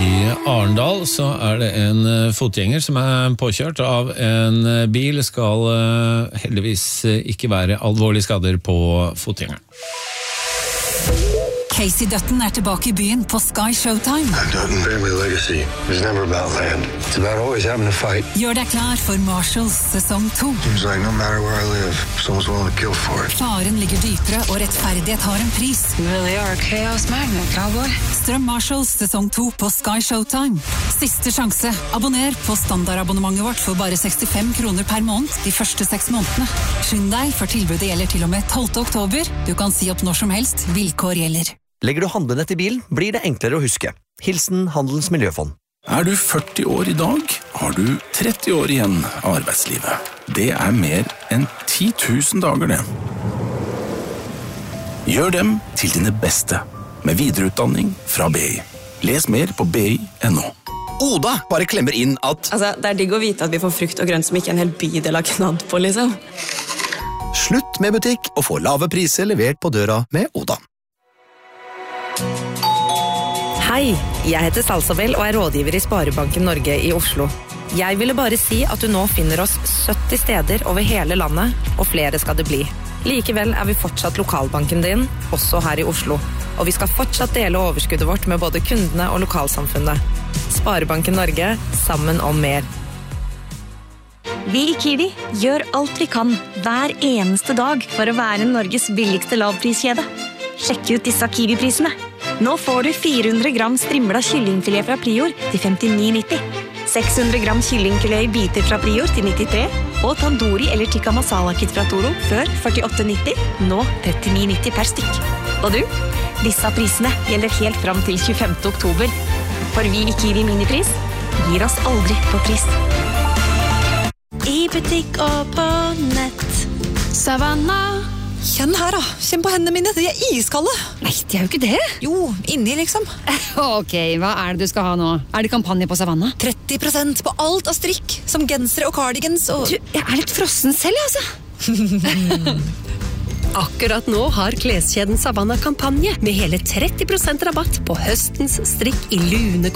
I Arendal så det en fotgjenger som påkjørt av en bil, skal heldigvis ikke være alvorlige skader på fotgjengeren. Casey Dutton tilbake I byen på Sky Showtime. Dutton family legacy was never about land. It's about always having to fight. Gjør deg klar for Marshalls sesong 2. Seems like no matter where I live, someone's willing to kill for it. Faren ligger dypere, og rettferdighet har en pris. You really are a chaos magnet, cowboy. Strøm Marshalls sesong 2 på Sky Showtime. Siste sjanse. Abonner på standardabonnementet vårt for bare 65 kroner per måned de første 6 månedene. Skynd deg, for tilbudet gjelder til og med 12. oktober. Du kan si opp når som helst. Vilkår gjelder. Legger du handlene til bilen, blir det enklere å huske. Hilsen Handelens Miljøfond. Du 40 år I dag, har du 30 år igjen av arbeidslivet. Det mer enn 10 000 dager det. Gjør dem til dine beste, med videreutdanning fra BI. Les mer på BI.no. Oda bare klemmer inn at det digg å vite at vi får frukt og grønt som ikke en hel bydel har knadd på, liksom. Slutt med butikk og få lave priser levert på døra med Oda. Hei, jeg heter Salsabel og rådgiver I Sparebanken Norge I Oslo. Jeg ville bare si at du nå finner oss 70 steder over hele landet, og flere skal det bli. Likevel vi fortsatt lokalbanken din, også her I Oslo. Og vi skal fortsatt dele overskuddet vårt med både kundene og lokalsamfunnet. Sparebanken Norge, sammen om mer. Vi I Kiwi gjør alt vi kan hver eneste dag for å være Norges billigste lavpriskjede. Sjekk ut disse Kiwi-prisene. Nå får du 400 gram strimla kyllingfilet fra Prior til 59,90. 600 gram kyllingfilet I biter fra Prior til 93. Og tandoori eller tikka masala kit fra Toro før 48,90. Nå 39,90 per stykk. Og du? Disse prisene gjelder helt fram til 25. oktober. For vi I Kiwi Minipris gir oss aldri på pris. I butikk og på nett. Savanna. Kjenn her da, kjenn på hendene mine, de iskalde. Nei, de jo ikke det. Jo, inni liksom. Ok, hva det du skal ha nå? Det kampanje på Savanna? 30% på alt av strikk, som gensere og cardigans og... Du, jeg litt frossen selv, altså. Akkurat nå har kleskjeden Savanna kampanje med hele 30% rabatt på høstens strikk I lune